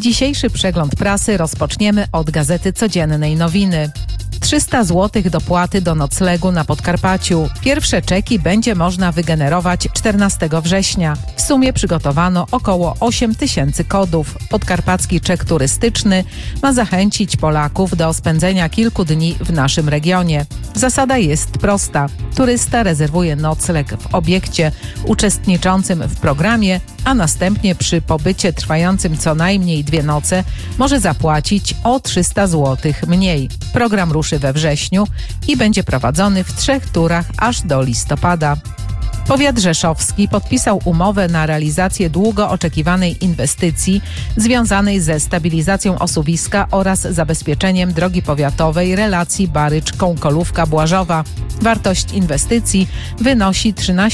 Dzisiejszy przegląd prasy rozpoczniemy od Gazety Codziennej Nowiny. 300 zł dopłaty do noclegu na Podkarpaciu. Pierwsze czeki będzie można wygenerować 14 września. W sumie przygotowano około 8 tysięcy kodów. Podkarpacki czek turystyczny ma zachęcić Polaków do spędzenia kilku dni w naszym regionie. Zasada jest prosta. Turysta rezerwuje nocleg w obiekcie uczestniczącym w programie, a następnie przy pobycie trwającym co najmniej 2 noce może zapłacić o 300 zł mniej. Program ruszy we wrześniu i będzie prowadzony w 3 turach aż do listopada. Powiat rzeszowski podpisał umowę na realizację długo oczekiwanej inwestycji związanej ze stabilizacją osuwiska oraz zabezpieczeniem drogi powiatowej relacji Barycz-Kąkolówka-Błażowa. Wartość inwestycji wynosi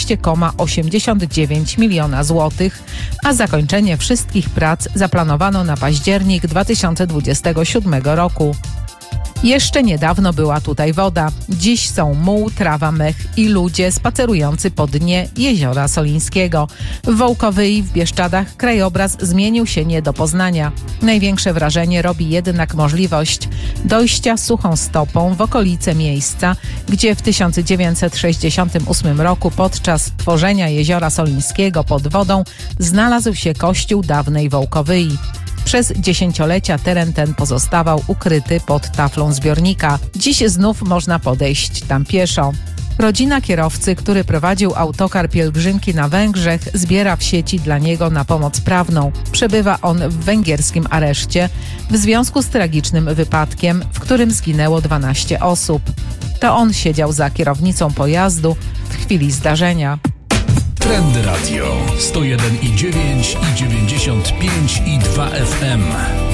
13,89 miliona złotych, a zakończenie wszystkich prac zaplanowano na październik 2027 roku. Jeszcze niedawno była tutaj woda. Dziś są muł, trawa, mech i ludzie spacerujący po dnie Jeziora Solińskiego. W Wołkowyi w Bieszczadach krajobraz zmienił się nie do poznania. Największe wrażenie robi jednak możliwość dojścia suchą stopą w okolice miejsca, gdzie w 1968 roku podczas tworzenia Jeziora Solińskiego pod wodą znalazł się kościół dawnej Wołkowyi. Przez dziesięciolecia teren ten pozostawał ukryty pod taflą zbiornika. Dziś znów można podejść tam pieszo. Rodzina kierowcy, który prowadził autokar pielgrzymki na Węgrzech, zbiera w sieci dla niego na pomoc prawną. Przebywa on w węgierskim areszcie w związku z tragicznym wypadkiem, w którym zginęło 12 osób. To on siedział za kierownicą pojazdu w chwili zdarzenia. Trend Radio 101,9 i 95,2 FM.